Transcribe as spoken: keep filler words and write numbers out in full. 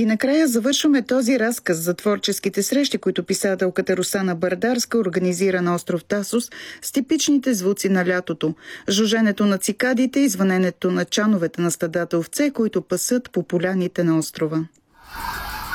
И накрая завършваме този разказ за творческите срещи, които писателката Русана Бардарска организира на остров Тасос с типичните звуци на лятото, жуженето на цикадите и звъненето на чановете на стадата овце, които пасат по поляните на острова.